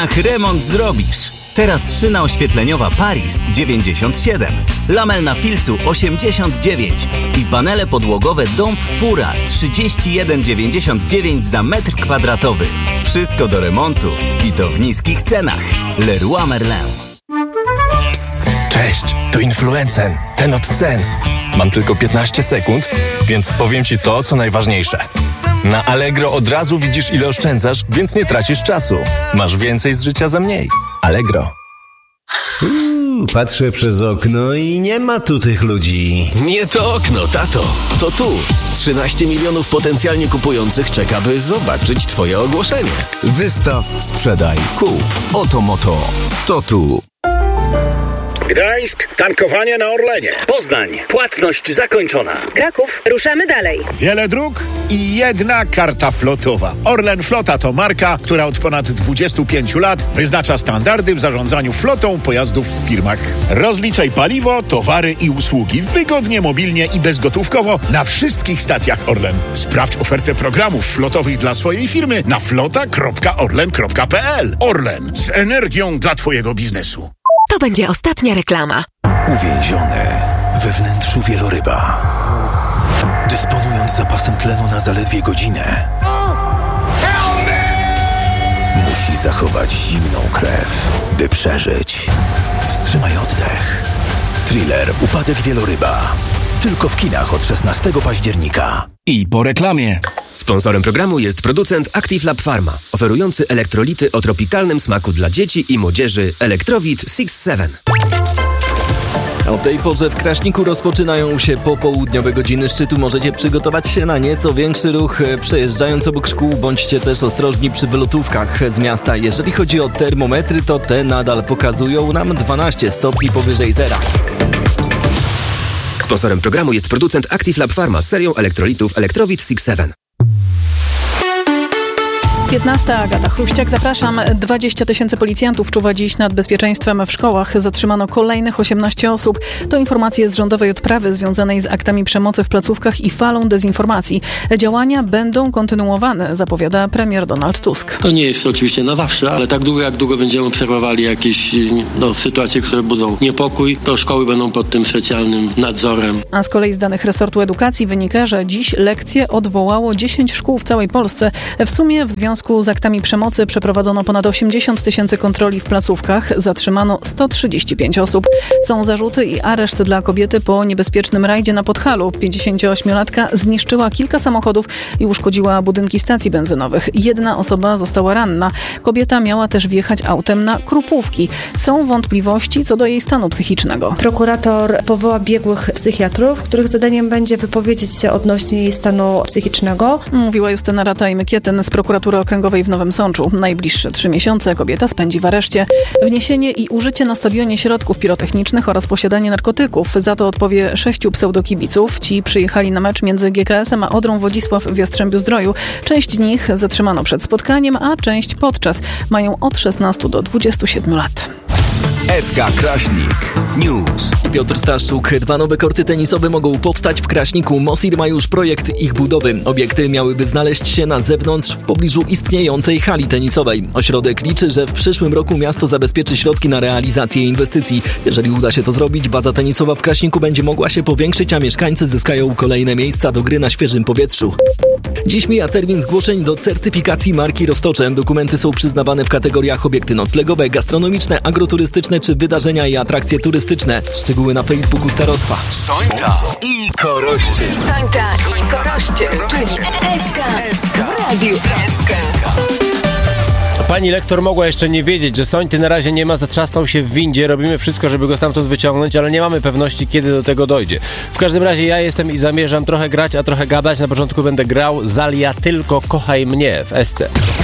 cenach remont zrobisz. Teraz szyna oświetleniowa Paris 97, lamel na filcu 89 i panele podłogowe Dąb Pura 31,99 za metr kwadratowy. Wszystko do remontu i to w niskich cenach. Leroy Merlin. Psst, cześć, tu Influencen, ten od cen. Mam tylko 15 sekund, więc powiem Ci to, co najważniejsze. Na Allegro od razu widzisz, ile oszczędzasz, więc nie tracisz czasu. Masz więcej z życia za mniej. Allegro. Patrzę przez okno i nie ma tu tych ludzi. Nie to okno, tato. To tu. 13 milionów potencjalnie kupujących czeka, by zobaczyć Twoje ogłoszenie. Wystaw, sprzedaj, kup. Oto Moto. To tu. Gdańsk, tankowanie na Orlenie. Poznań, płatność zakończona. Kraków, ruszamy dalej. Wiele dróg i jedna karta flotowa. Orlen Flota to marka, która od ponad 25 lat wyznacza standardy w zarządzaniu flotą pojazdów w firmach. Rozliczaj paliwo, towary i usługi wygodnie, mobilnie i bezgotówkowo na wszystkich stacjach Orlen. Sprawdź ofertę programów flotowych dla swojej firmy na flota.orlen.pl. Orlen, z energią dla Twojego biznesu. To będzie ostatnia reklama. Uwięzione we wnętrzu wieloryba. Dysponując zapasem tlenu na zaledwie godzinę, musi zachować zimną krew, by przeżyć. Wstrzymaj oddech. Thriller Upadek wieloryba. Tylko w kinach od 16 października. I po reklamie. Sponsorem programu jest producent Active Lab Pharma, oferujący elektrolity o tropikalnym smaku dla dzieci i młodzieży Electrowit 6-7. O tej porze w Kraśniku rozpoczynają się popołudniowe godziny szczytu. Możecie przygotować się na nieco większy ruch przejeżdżając obok szkół. Bądźcie też ostrożni przy wylotówkach z miasta. Jeżeli chodzi o termometry, to te nadal pokazują nam 12 stopni powyżej zera. Sponsorem programu jest producent Active Lab Pharma z serią elektrolitów Electrowit 6-7. 15. Agata Chruściak, zapraszam. 20 000 policjantów czuwa dziś nad bezpieczeństwem w szkołach. Zatrzymano kolejnych 18 osób. To informacje z rządowej odprawy związanej z aktami przemocy w placówkach i falą dezinformacji. Działania będą kontynuowane, zapowiada premier Donald Tusk. To nie jest oczywiście na zawsze, ale tak długo jak długo będziemy obserwowali jakieś sytuacje, które budzą niepokój, to szkoły będą pod tym specjalnym nadzorem. A z kolei z danych resortu edukacji wynika, że dziś lekcje odwołało 10 szkół w całej Polsce. W sumie w związku z aktami przemocy przeprowadzono ponad 80 000 kontroli w placówkach. Zatrzymano 135 osób. Są zarzuty i areszt dla kobiety po niebezpiecznym rajdzie na Podhalu. 58-latka zniszczyła kilka samochodów i uszkodziła budynki stacji benzynowych. Jedna osoba została ranna. Kobieta miała też wjechać autem na Krupówki. Są wątpliwości co do jej stanu psychicznego. Prokurator powoła biegłych psychiatrów, których zadaniem będzie wypowiedzieć się odnośnie jej stanu psychicznego. Mówiła Justyna Rataj-Mykieten z prokuratury okręgowej w Nowym Sączu. Najbliższe 3 miesiące kobieta spędzi w areszcie. Wniesienie i użycie na stadionie środków pirotechnicznych oraz posiadanie narkotyków. Za to odpowie 6 pseudokibiców. Ci przyjechali na mecz między GKS-em a Odrą Wodzisław w Jastrzębiu-Zdroju. Część z nich zatrzymano przed spotkaniem, a część podczas. Mają od 16 do 27 lat. SK Kraśnik News. Piotr Staszczuk. 2 nowe korty tenisowe mogą powstać w Kraśniku. Mosir ma już projekt ich budowy. Obiekty miałyby znaleźć się na zewnątrz w pobliżu istniejącej hali tenisowej. Ośrodek liczy, że w przyszłym roku miasto zabezpieczy środki na realizację inwestycji. Jeżeli uda się to zrobić, baza tenisowa w Kraśniku będzie mogła się powiększyć, a mieszkańcy zyskają kolejne miejsca do gry na świeżym powietrzu. Dziś mija termin zgłoszeń do certyfikacji marki Roztocze. Dokumenty są przyznawane w kategoriach obiekty noclegowe, gastronomiczne, agroturystyczne czy wydarzenia i atrakcje turystyczne. Szczegóły na Facebooku starostwa. Sońta i Koroścień. Sońta i Koroścień, czyli SK w Radiu SK. Pani lektor mogła jeszcze nie wiedzieć, że Sońty na razie nie ma, zatrzasnął się w windzie, robimy wszystko, żeby go stamtąd wyciągnąć, ale nie mamy pewności, kiedy do tego dojdzie. W każdym razie ja jestem i zamierzam trochę grać, a trochę gadać. Na początku będę grał Zalia Tylko Kochaj Mnie w SC.